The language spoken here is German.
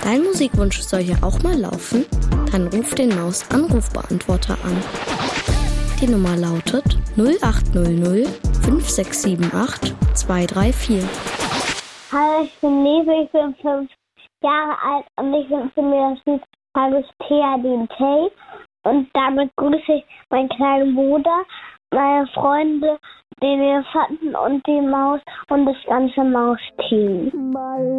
Dein Musikwunsch soll hier auch mal laufen? Dann ruf den Maus-Anrufbeantworter an. Die Nummer lautet 0800 5678 234. Hallo, ich bin Neve, ich bin 5 Jahre alt und ich wünsche mir das Lied Pagustea den Tay. Und damit grüße ich meinen kleinen Bruder, meine Freunde, den Elefanten und die Maus und das ganze Mausteam.